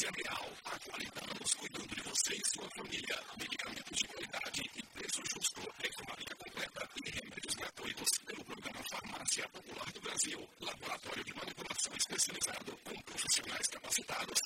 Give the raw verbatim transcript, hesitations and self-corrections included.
Farmácia Real, há quarenta anos cuidando de você e sua família. Medicamentos de qualidade e preço justo. Perfumaria completa e remédios gratuitos pelo programa Farmácia Popular do Brasil. Laboratório de manipulação especializado com profissionais capacitados